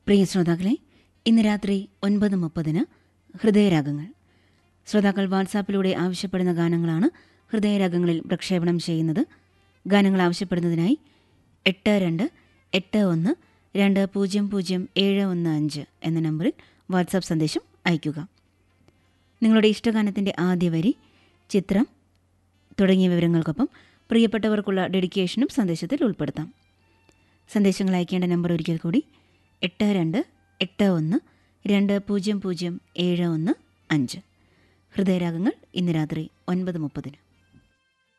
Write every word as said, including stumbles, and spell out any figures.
പ്രിയ ശ്രോതാക്കളെ, ഇന്ന് രാത്രി ഒൻപത് മുപ്പതിന് ഹൃദയരാഗങ്ങൾ. ശ്രോതാക്കൾ വാട്സാപ്പിലൂടെ ആവശ്യപ്പെടുന്ന ഗാനങ്ങളാണ് ഹൃദയരാഗങ്ങളിൽ പ്രക്ഷേപണം ചെയ്യുന്നത്. ഗാനങ്ങൾ ആവശ്യപ്പെടുന്നതിനായി എട്ട് രണ്ട് എട്ട് ഒന്ന് രണ്ട് പൂജ്യം പൂജ്യം ഏഴ് ഒന്ന് അഞ്ച് എന്ന നമ്പറിൽ വാട്സാപ്പ് സന്ദേശം അയയ്ക്കുക. നിങ്ങളുടെ ഇഷ്ടഗാനത്തിൻ്റെ ആദ്യ വരി, ചിത്രം തുടങ്ങിയ വിവരങ്ങൾക്കൊപ്പം പ്രിയപ്പെട്ടവർക്കുള്ള ഡെഡിക്കേഷനും സന്ദേശത്തിൽ ഉൾപ്പെടുത്താം. സന്ദേശങ്ങൾ അയക്കേണ്ട നമ്പർ ഒരിക്കൽ കൂടി: എട്ട് രണ്ട് എട്ട് ഒന്ന് രണ്ട് പൂജ്യം പൂജ്യം ഏഴ് ഒന്ന് അഞ്ച്. ഹൃദയരാഗങ്ങൾ ഇന്ന് രാത്രി ഒൻപത് മുപ്പതിന്.